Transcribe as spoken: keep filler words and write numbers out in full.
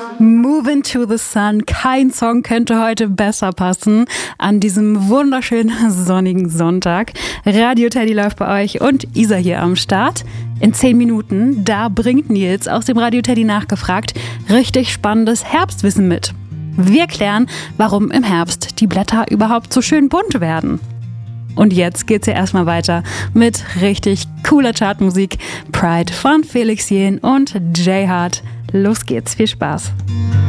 Move into the Sun. Kein Song könnte heute besser passen an diesem wunderschönen sonnigen Sonntag. Radio Teddy läuft bei euch und Isa hier am Start. In zehn Minuten, da bringt Nils aus dem Radio Teddy nachgefragt richtig spannendes Herbstwissen mit. Wir klären, warum im Herbst die Blätter überhaupt so schön bunt werden. Und jetzt geht's ja erstmal weiter mit richtig cooler Chartmusik. Pride von Felix Jähn und J Hart. Los geht's, viel Spaß.